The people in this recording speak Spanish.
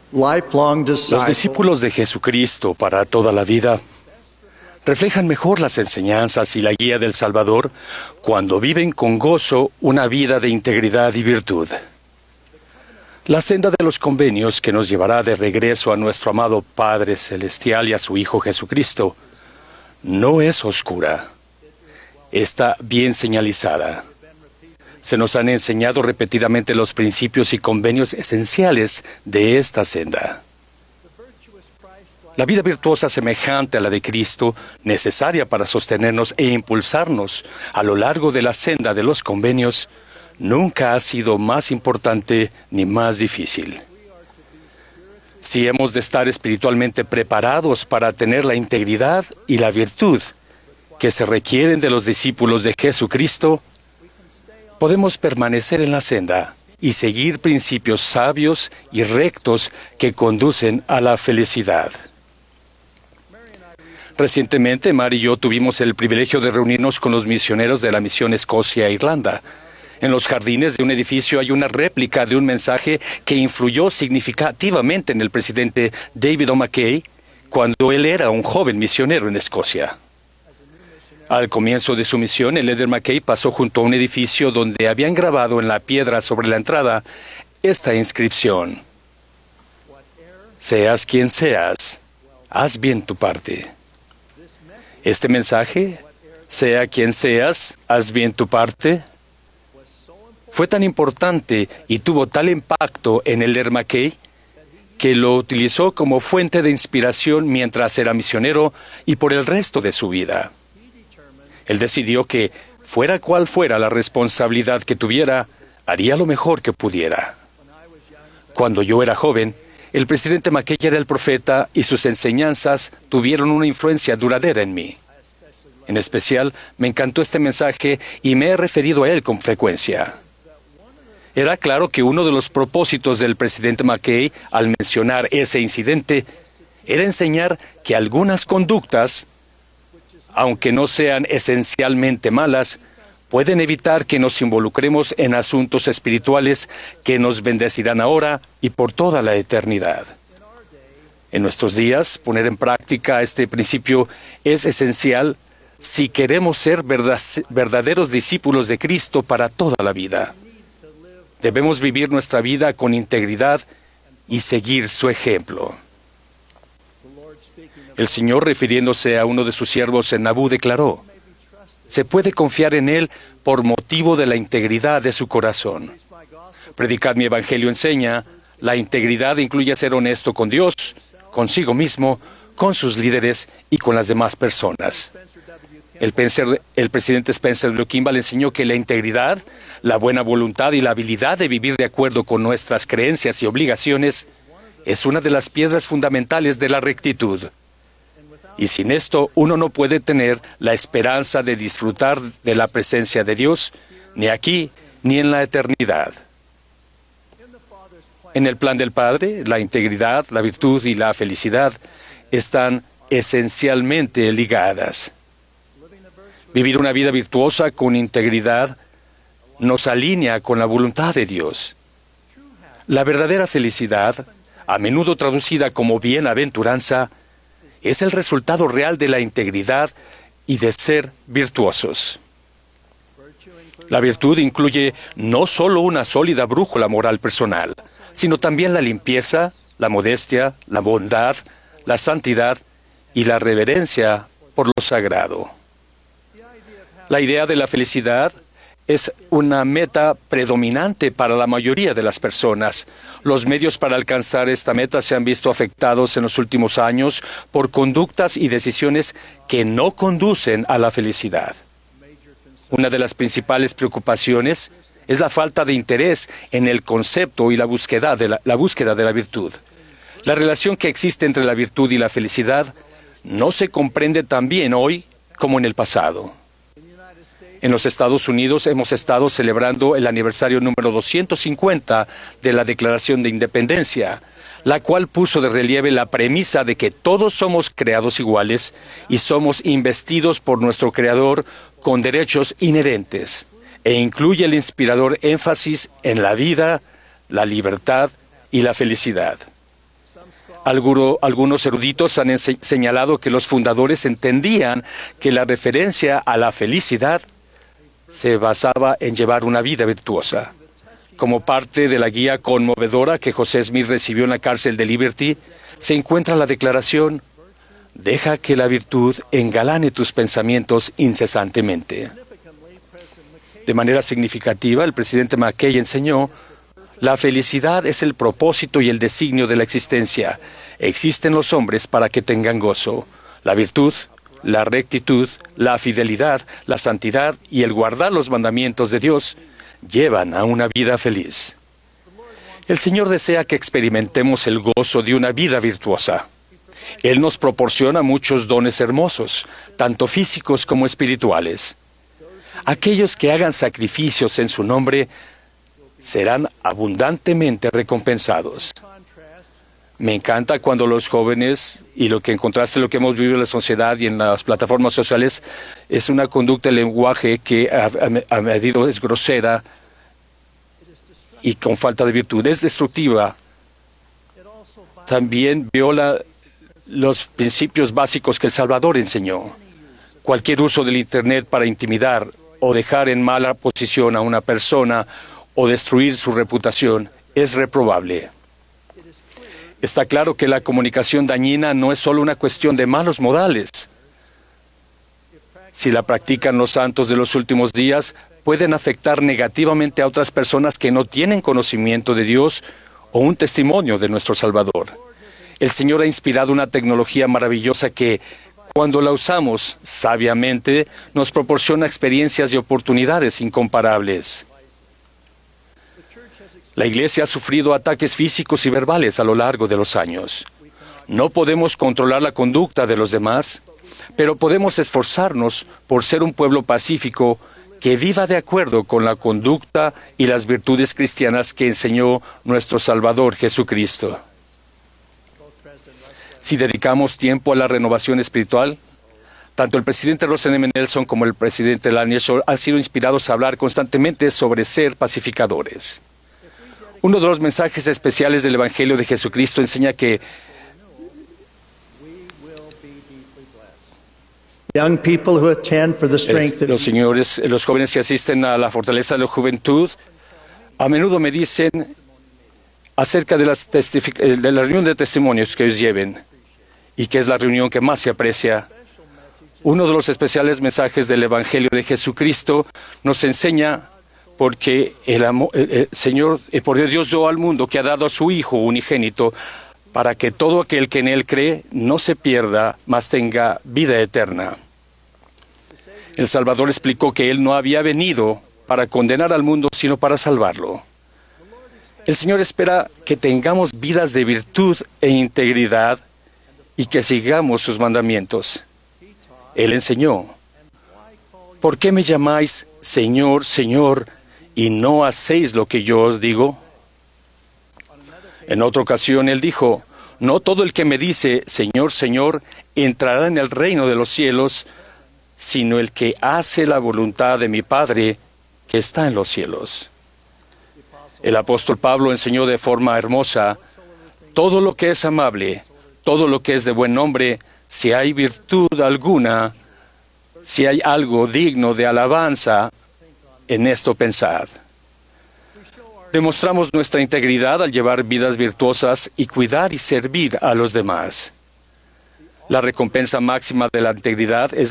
lifelong Los disciples discípulos de Jesucristo para toda la vida reflejan mejor las enseñanzas y la guía del Salvador cuando viven con gozo una vida de integridad y virtud. La senda de los convenios que nos llevará de regreso a nuestro amado Padre Celestial y a su Hijo Jesucristo no es oscura. Está bien señalizada. Se nos han enseñado repetidamente los principios y convenios esenciales de esta senda. La vida virtuosa semejante a la de Cristo, necesaria para sostenernos e impulsarnos a lo largo de la senda de los convenios, nunca ha sido más importante ni más difícil. Si hemos de estar espiritualmente preparados para tener la integridad y la virtud que se requieren de los discípulos de Jesucristo, podemos permanecer en la senda y seguir principios sabios y rectos que conducen a la felicidad. Recientemente, Mary y yo tuvimos el privilegio de reunirnos con los misioneros de la misión Escocia e Irlanda. En los jardines de un edificio hay una réplica de un mensaje que influyó significativamente en el presidente David O. McKay cuando él era un joven misionero en Escocia. Al comienzo de su misión, el líder McKay pasó junto a un edificio donde habían grabado en la piedra sobre la entrada esta inscripción: «Seas quien seas, haz bien tu parte». Este mensaje, sea quien seas, haz bien tu parte, fue tan importante y tuvo tal impacto en el líder McKay que lo utilizó como fuente de inspiración mientras era misionero y por el resto de su vida. Él decidió que, fuera cual fuera la responsabilidad que tuviera, haría lo mejor que pudiera. Cuando yo era joven, el presidente McKay era el profeta y sus enseñanzas tuvieron una influencia duradera en mí. En especial, me encantó este mensaje y me he referido a él con frecuencia. Era claro que uno de los propósitos del presidente McKay al mencionar ese incidente era enseñar que algunas conductas, aunque no sean esencialmente malas, pueden evitar que nos involucremos en asuntos espirituales que nos bendecirán ahora y por toda la eternidad. En nuestros días, poner en práctica este principio es esencial si queremos ser verdaderos discípulos de Cristo para toda la vida. Debemos vivir nuestra vida con integridad y seguir su ejemplo. El Señor, refiriéndose a uno de sus siervos en Nabú, declaró: «Se puede confiar en él por motivo de la integridad de su corazón». Predicar mi evangelio enseña, la integridad incluye ser honesto con Dios, consigo mismo, con sus líderes y con las demás personas. El presidente Spencer W. Kimball enseñó que la integridad, la buena voluntad y la habilidad de vivir de acuerdo con nuestras creencias y obligaciones es una de las piedras fundamentales de la rectitud. Y sin esto, uno no puede tener la esperanza de disfrutar de la presencia de Dios, ni aquí, ni en la eternidad. En el plan del Padre, la integridad, la virtud y la felicidad están esencialmente ligadas. Vivir una vida virtuosa con integridad nos alinea con la voluntad de Dios. La verdadera felicidad, a menudo traducida como bienaventuranza, es el resultado real de la integridad y de ser virtuosos. La virtud incluye no solo una sólida brújula moral personal, sino también la limpieza, la modestia, la bondad, la santidad y la reverencia por lo sagrado. La idea de la felicidad es una meta predominante para la mayoría de las personas. Los medios para alcanzar esta meta se han visto afectados en los últimos años por conductas y decisiones que no conducen a la felicidad. Una de las principales preocupaciones es la falta de interés en el concepto y la búsqueda de la virtud. La relación que existe entre la virtud y la felicidad no se comprende tan bien hoy como en el pasado. En los Estados Unidos hemos estado celebrando el aniversario número 250 de la Declaración de Independencia, la cual puso de relieve la premisa de que todos somos creados iguales y somos investidos por nuestro Creador con derechos inherentes, e incluye el inspirador énfasis en la vida, la libertad y la felicidad. Algunos eruditos han señalado que los fundadores entendían que la referencia a la felicidad se basaba en llevar una vida virtuosa. Como parte de la guía conmovedora que José Smith recibió en la cárcel de Liberty, se encuentra la declaración: deja que la virtud engalane tus pensamientos incesantemente. De manera significativa, el presidente McKay enseñó: la felicidad es el propósito y el designio de la existencia. Existen los hombres para que tengan gozo. La virtud, la rectitud, la fidelidad, la santidad y el guardar los mandamientos de Dios llevan a una vida feliz. El Señor desea que experimentemos el gozo de una vida virtuosa. Él nos proporciona muchos dones hermosos, tanto físicos como espirituales. Aquellos que hagan sacrificios en su nombre serán abundantemente recompensados. Me encanta cuando los jóvenes, y lo que contraste lo que hemos vivido en la sociedad y en las plataformas sociales, es una conducta de lenguaje que a medido es grosera y con falta de virtud. Es destructiva. También viola los principios básicos que el Salvador enseñó. Cualquier uso del Internet para intimidar o dejar en mala posición a una persona o destruir su reputación es reprobable. Está claro que la comunicación dañina no es solo una cuestión de malos modales. Si la practican los santos de los últimos días, pueden afectar negativamente a otras personas que no tienen conocimiento de Dios o un testimonio de nuestro Salvador. El Señor ha inspirado una tecnología maravillosa que, cuando la usamos sabiamente, nos proporciona experiencias y oportunidades incomparables. La Iglesia ha sufrido ataques físicos y verbales a lo largo de los años. No podemos controlar la conducta de los demás, pero podemos esforzarnos por ser un pueblo pacífico que viva de acuerdo con la conducta y las virtudes cristianas que enseñó nuestro Salvador Jesucristo. Si dedicamos tiempo a la renovación espiritual, tanto el presidente Russell M. Nelson como el presidente Lanier Shaw han sido inspirados a hablar constantemente sobre ser pacificadores. Uno de los mensajes especiales del Evangelio de Jesucristo enseña que los jóvenes que asisten a la fortaleza de la juventud a menudo me dicen acerca de la reunión de testimonios que ellos lleven y que es la reunión que más se aprecia. Uno de los especiales mensajes del Evangelio de Jesucristo nos enseña porque el Señor, por Dios dio al mundo que ha dado a su Hijo unigénito para que todo aquel que en Él cree no se pierda, mas tenga vida eterna. El Salvador explicó que Él no había venido para condenar al mundo, sino para salvarlo. El Señor espera que tengamos vidas de virtud e integridad y que sigamos sus mandamientos. Él enseñó: ¿por qué me llamáis Señor, Señor, y no hacéis lo que yo os digo? En otra ocasión Él dijo: no todo el que me dice Señor, Señor, entrará en el reino de los cielos, sino el que hace la voluntad de mi Padre que está en los cielos. El apóstol Pablo enseñó de forma hermosa: todo lo que es amable, todo lo que es de buen nombre, si hay virtud alguna, si hay algo digno de alabanza, en esto pensad. Demostramos nuestra integridad al llevar vidas virtuosas y cuidar y servir a los demás. La recompensa máxima de la integridad es